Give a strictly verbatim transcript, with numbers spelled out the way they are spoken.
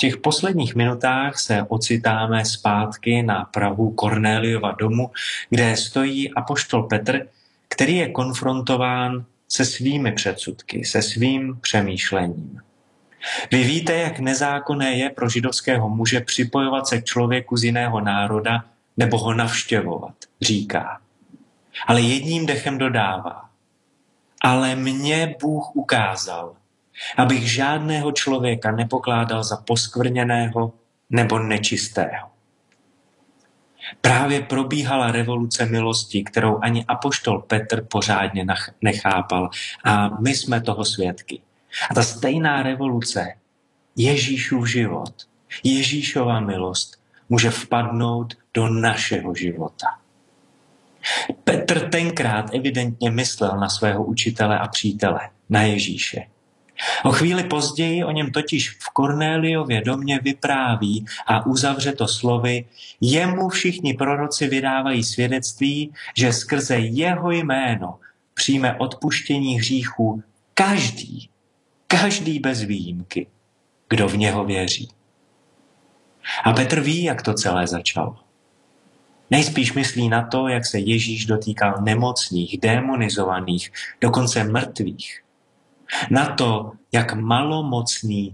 těch posledních minutách se ocitáme zpátky na prahu Kornéliova domu, kde stojí apoštol Petr, který je konfrontován se svými předsudky, se svým přemýšlením. Vy víte, jak nezákonné je pro židovského muže připojovat se k člověku z jiného národa nebo ho navštěvovat, říká. Ale jedním dechem dodává. Ale mě Bůh ukázal, abych žádného člověka nepokládal za poskvrněného nebo nečistého. Právě probíhala revoluce milosti, kterou ani apoštol Petr pořádně nechápal. A my jsme toho svědky. A ta stejná revoluce, Ježíšův život, Ježíšova milost, může vpadnout do našeho života. Petr tenkrát evidentně myslel na svého učitele a přítele, na Ježíše. O chvíli později o něm totiž v Kornéliově domě vypráví a uzavře to slovy: jemu všichni proroci vydávají svědectví, že skrze jeho jméno přijme odpuštění hříchů každý, každý bez výjimky, kdo v něho věří. A Petr ví, jak to celé začalo. Nejspíš myslí na to, jak se Ježíš dotýkal nemocných, démonizovaných, dokonce mrtvých. Na to, jak malomocný